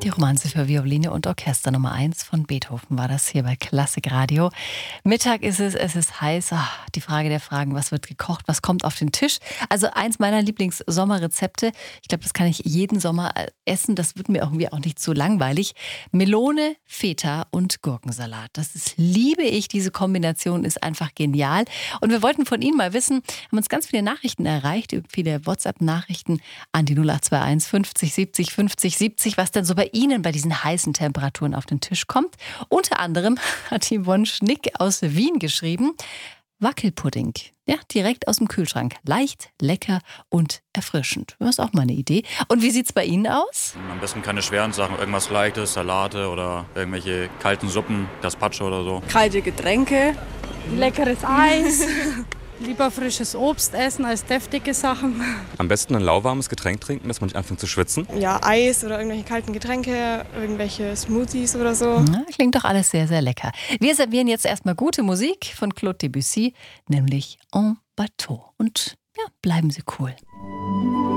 Die Romanze für Violine und Orchester Nummer 1 von Beethoven war das hier bei Klassik Radio. Mittag ist es ist heiß. Die Frage der Fragen, was wird gekocht, was kommt auf den Tisch? Also eins meiner Lieblings-Sommerrezepte. Ich glaube, das kann ich jeden Sommer essen. Das wird mir irgendwie auch nicht zu langweilig. Melone, Feta und Gurkensalat. Liebe ich. Diese Kombination ist einfach genial. Und wir wollten von Ihnen mal wissen, haben uns ganz viele Nachrichten erreicht, viele WhatsApp-Nachrichten an die 0821 50 70 50 70, was denn so bei Ihnen bei diesen heißen Temperaturen auf den Tisch kommt. Unter anderem hat Yvonne Schnick aus Wien geschrieben, Wackelpudding. Ja, direkt aus dem Kühlschrank. Leicht, lecker und erfrischend. Das ist auch mal eine Idee. Und wie sieht's bei Ihnen aus? Am besten keine schweren Sachen, irgendwas Leichtes, Salate oder irgendwelche kalten Suppen, Gazpacho oder so. Kalte Getränke, leckeres Eis. Lieber frisches Obst essen als deftige Sachen. Am besten ein lauwarmes Getränk trinken, dass man nicht anfängt zu schwitzen. Ja, Eis oder irgendwelche kalten Getränke, irgendwelche Smoothies oder so. Na, klingt doch alles sehr, sehr lecker. Wir servieren jetzt erstmal gute Musik von Claude Debussy, nämlich En Bateau. Und ja, bleiben Sie cool.